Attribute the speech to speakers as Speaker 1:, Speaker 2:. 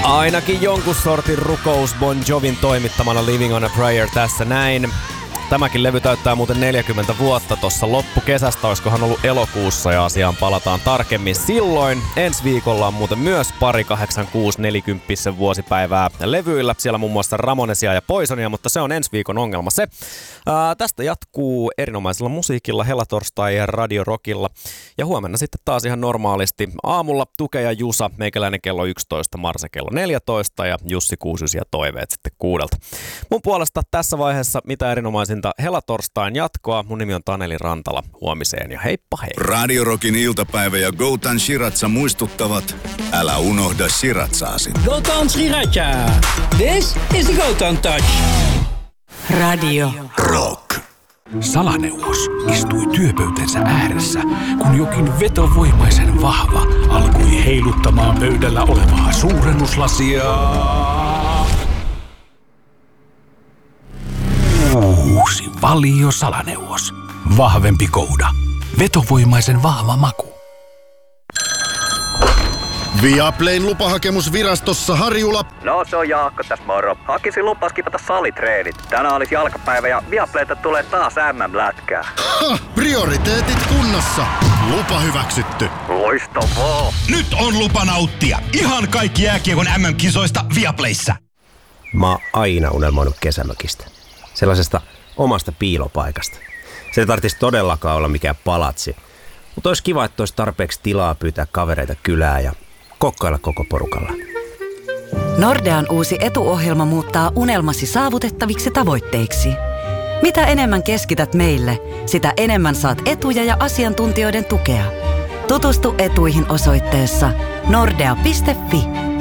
Speaker 1: Ainakin jonkun sortin rukous Bon Jovin toimittamana Living on a Prayer tässä näin. Tämäkin levy täyttää muuten 40 vuotta tossa loppukesästä, olisikohan ollut elokuussa ja asiaan palataan tarkemmin silloin. Ensi viikolla on muuten myös pari 86-40 vuosipäivää levyillä. Siellä muun muassa Ramonesia ja Poisonia, mutta se on ensi viikon ongelma se. Tästä jatkuu erinomaisella musiikilla Helatorstai ja Radio Rockilla. Ja huomenna sitten taas ihan normaalisti aamulla Tuke ja Jusa, meikäläinen kello 11, Marse kello 14 ja Jussi Kuusysi ja toiveet sitten 6. Mun puolesta tässä vaiheessa mitä erinomaisinta Helatorstain jatkoa. Mun nimi on Taneli Rantala. Huomiseen ja heippa hei.
Speaker 2: Radio Rockin iltapäivä ja Gotan Shiratsa muistuttavat, älä unohda Shiratsaasi.
Speaker 3: Gotan Sriracha. This is the Gotan Touch.
Speaker 4: Radio
Speaker 2: Rock.
Speaker 5: Salaneuvos istui työpöytänsä ääressä, kun jokin vetovoimaisen vahva alkoi heiluttamaan pöydällä olevaa suurennuslasia. Uusi Valio Salaneuvos. Vahvempi kouda. Vetovoimaisen vahva maku.
Speaker 6: Viaplayn lupahakemus virastossa Harjula.
Speaker 7: No se on Jaakko tässä moro. Hakisin lupaa skipata salitreenit. Tänään olisi jalkapäivä ja Viaplayta tulee taas MM-lätkää.
Speaker 6: Ha! Prioriteetit kunnossa. Lupa hyväksytty.
Speaker 7: Loistavaa.
Speaker 8: Nyt on lupa nauttia. Ihan kaikki jääkiekon MM-kisoista Viaplayssä.
Speaker 9: Mä oon aina unelmoinut kesämökistä. Sellaisesta omasta piilopaikasta. Se ei tarvitsisi todellakaan olla mikään palatsi. Mutta olisi kiva, että olisi tarpeeksi tilaa pyytää kavereita kylään ja kokkailla koko porukalla.
Speaker 4: Nordean uusi etuohjelma muuttaa unelmasi saavutettaviksi tavoitteiksi. Mitä enemmän keskität meille, sitä enemmän saat etuja ja asiantuntijoiden tukea. Tutustu etuihin osoitteessa nordea.fi.